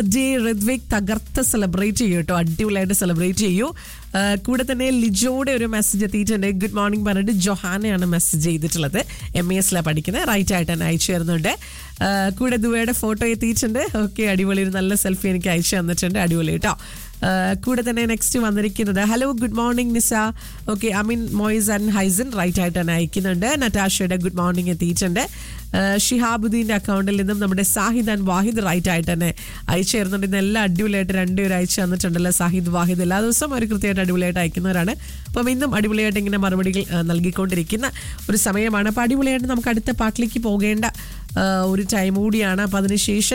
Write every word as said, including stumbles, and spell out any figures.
Day Ritwik തകർത്ത് celebrate ചെയ്യൂ കേട്ടോ, അടിപൊളിയായിട്ട് സെലിബ്രേറ്റ് ചെയ്യൂ. കൂടെ തന്നെ ലിജോയുടെ ഒരു മെസ്സേജ് എത്തിയിട്ടുണ്ട്. ഗുഡ് മോർണിംഗ് പറഞ്ഞിട്ട് ജൊഹാനയാണ് മെസ്സേജ് ചെയ്തിട്ടുള്ളത്. എം എ എസിലാണ് പഠിക്കുന്നത്. റൈറ്റ് ആയിട്ട് തന്നെ അയച്ചു തരുന്നുണ്ട്. കൂടെ ദുവയുടെ ഫോട്ടോ എത്തിയിട്ടുണ്ട്. ഓക്കെ, അടിപൊളി, ഒരു നല്ല സെൽഫി എനിക്ക് അയച്ചു തന്നിട്ടുണ്ട്. അടിപൊളി കേട്ടോ. കൂടെ തന്നെ നെക്സ്റ്റ് വന്നിരിക്കുന്നത് hello good morning Nisa. Okay, Ameen Moiz and ഹൈസൻ right ആയിട്ട് തന്നെ അയക്കുന്നുണ്ട്. നറ്റാഷയുടെ ഗുഡ് മോർണിംഗ് എത്തിയിട്ടുണ്ട്. ഷിഹാബുദ്ദീൻ്റെ അക്കൗണ്ടിൽ നിന്നും നമ്മുടെ സാഹിദ് ആൻഡ് വാഹിദ് റൈറ്റ് ആയിട്ട് തന്നെ അയച്ചു തരുന്നുണ്ട്. ഇന്ന് എല്ലാം അടിപൊളിയായിട്ട് രണ്ടുപേരും അയച്ചു തന്നിട്ടുണ്ടല്ലോ. സാഹിദ് വാഹിദ് എല്ലാ ദിവസവും അവർ കൃത്യമായിട്ട് അടിപൊളിയായിട്ട് അയക്കുന്നവരാണ്. അപ്പം ഇന്നും അടിപൊളിയായിട്ട് ഇങ്ങനെ മറുപടികൾ നൽകിക്കൊണ്ടിരിക്കുന്ന ഒരു സമയമാണ്. അപ്പോൾ അടിപൊളിയായിട്ട് നമുക്ക് അടുത്ത പാട്ടിലേക്ക് പോകേണ്ട ഒരു ടൈം കൂടിയാണ്. അപ്പം അതിനുശേഷം